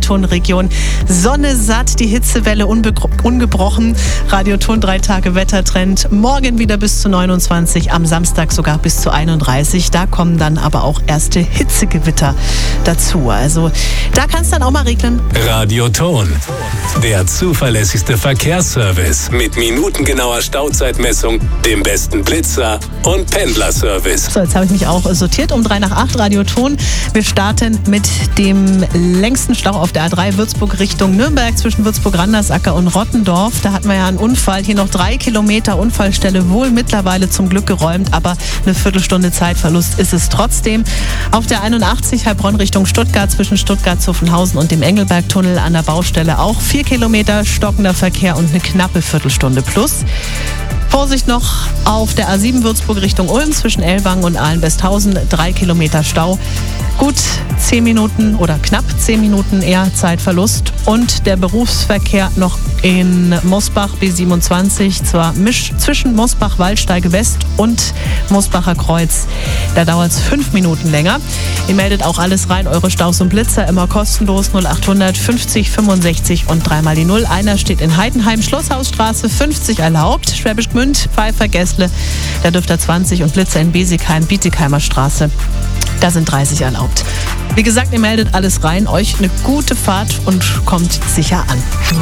Ton-Region. Sonne satt, die Hitzewelle ungebrochen. Radio Ton 3 Tage Wettertrend. Morgen wieder bis zu 29, am Samstag sogar bis zu 31. Da kommen dann aber auch erste Hitzegewitter dazu. Also da kann es dann auch mal regnen. Radio Ton, der zuverlässigste Verkehrsservice mit minutengenauer Stauzeitmessung, dem besten Blitzer und Pendlerservice. So, jetzt habe ich mich auch sortiert um 7:55 Radio Ton. Wir starten mit dem längsten Stau auf der A3 Würzburg Richtung Nürnberg zwischen Würzburg-Randersacker und Rottendorf. Da hatten wir ja einen Unfall. Hier noch 3 Kilometer Unfallstelle, wohl mittlerweile zum Glück geräumt, aber eine Viertelstunde Zeitverlust ist es trotzdem. Auf der 81 Heilbronn Richtung Stuttgart zwischen Stuttgart-Zuffenhausen und dem Engelbergtunnel an der Baustelle auch 4 Kilometer stockender Verkehr und eine knappe Viertelstunde plus. Vorsicht noch auf der A7 Würzburg Richtung Ulm zwischen Ellwangen und Ahlen-Besthausen, 3 Kilometer Stau. Gut 10 Minuten oder knapp 10 Minuten eher Zeitverlust. Und der Berufsverkehr noch in Mosbach B27, zwar zwischen Mosbach-Waldsteige West und Mosbacher Kreuz. Da dauert es 5 Minuten länger. Ihr meldet auch alles rein, eure Staus und Blitzer, immer kostenlos 0800 50 65 und 3 mal die 0. Einer steht in Heidenheim, Schlosshausstraße 50 erlaubt, Schwäbisch Gmünd, Pfeiffer, Gässle, da dürft ihr 20 und Blitzer in Besigheim, Bietigheimer Straße, da sind 30 erlaubt. Wie gesagt, ihr meldet alles rein, euch eine gute Fahrt und kommt sicher an.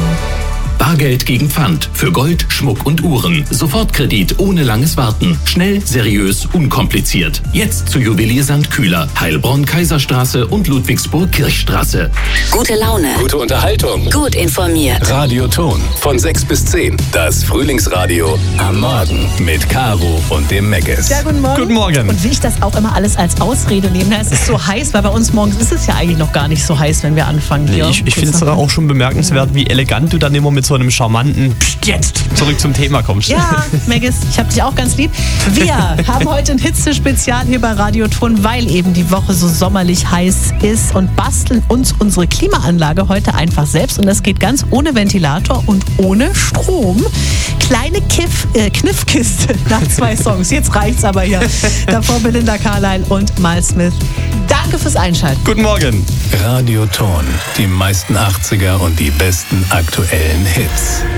Bargeld gegen Pfand für Gold, Schmuck und Uhren. Sofortkredit ohne langes Warten. Schnell, seriös, unkompliziert. Jetzt zu Juwelier St. Kühler, Heilbronn, Kaiserstraße und Ludwigsburg Kirchstraße. Gute Laune. Gute Unterhaltung. Gut informiert. Radio Ton von 6 bis 10. Das Frühlingsradio am Morgen mit Caro und dem Meggis. Ja, guten Morgen. Guten Morgen. Und wie ich das auch immer alles als Ausrede nehme, na, es ist so heiß, weil bei uns morgens ist es ja eigentlich noch gar nicht so heiß, wenn wir anfangen. Nee, ich finde es auch schon bemerkenswert, wie elegant du dann immer mit so einem charmanten Psst, jetzt zurück zum Thema kommst. Ja, Meggis, ich hab dich auch ganz lieb. Wir haben heute ein Hitzespezial hier bei Radio Ton, weil eben die Woche so sommerlich heiß ist und basteln uns unsere Klimaanlage heute einfach selbst und das geht ganz ohne Ventilator und ohne Strom. Kleine Kniffkiste nach 2 Songs. Jetzt reicht's aber hier. Davor Belinda Carlisle und Miles Smith. Danke fürs Einschalten. Guten Morgen. Radio Ton, die meisten 80er und die besten aktuellen Hits.